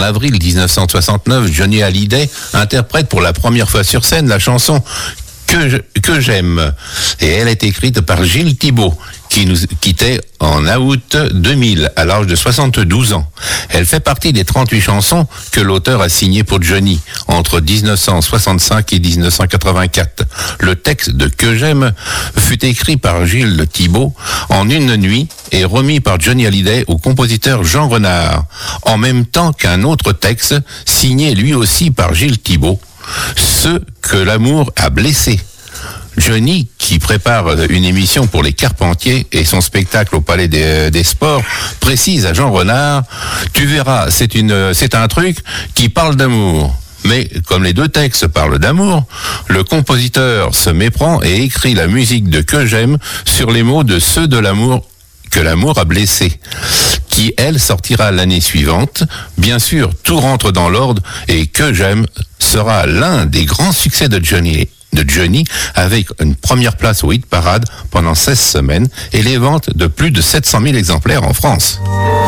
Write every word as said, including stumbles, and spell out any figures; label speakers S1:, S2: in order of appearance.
S1: avril dix-neuf cent soixante-neuf, Johnny Hallyday interprète pour la première fois sur scène la chanson Que, je, que j'aime. Et elle est écrite par Gilles Thibault, qui nous quittait en août deux mille, à l'âge de soixante-douze ans. Elle fait partie des trente-huit chansons que l'auteur a signées pour Johnny entre dix-neuf cent soixante-cinq et dix-neuf cent quatre-vingt-quatre. Le texte de Que j'aime fut écrit par Gilles Thibault en une nuit et remis par Johnny Hallyday au compositeur Jean Renard, en même temps qu'un autre texte signé lui aussi par Gilles Thibault, Ce que l'amour a blessé. Johnny, qui prépare une émission pour les Carpentiers et son spectacle au Palais des, des Sports, précise à Jean Renard « Tu verras, c'est une, c'est un truc qui parle d'amour. » Mais comme les deux textes parlent d'amour, le compositeur se méprend et écrit la musique de Que j'aime sur les mots de ceux de l'amour que l'amour a blessé, qui, elle, sortira l'année suivante. Bien sûr, tout rentre dans l'ordre et Que j'aime sera l'un des grands succès de Johnny, de Johnny, avec une première place au hit parade pendant seize semaines et les ventes de plus de sept cent mille exemplaires en France.